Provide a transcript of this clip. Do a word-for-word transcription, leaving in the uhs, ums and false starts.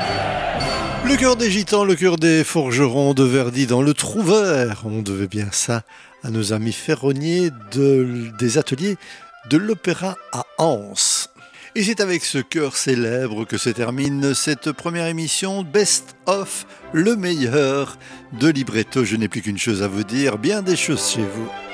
Le cœur des gitans, le cœur des forgerons de Verdi dans le Trouvère. On devait bien ça à nos amis ferronniers de, des ateliers de l'Opéra à Anse. Et c'est avec ce cœur célèbre que se termine cette première émission Best of le meilleur de libretto. Je n'ai plus qu'une chose à vous dire, bien des choses chez vous.